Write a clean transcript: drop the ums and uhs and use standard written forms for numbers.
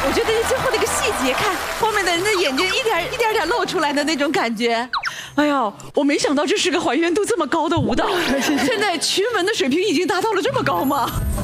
我觉得最后那个细节，看后面的人的眼睛一点露出来的那种感觉。哎呀，我没想到这是个还原度这么高的舞蹈。现在群文的水平已经达到了这么高吗？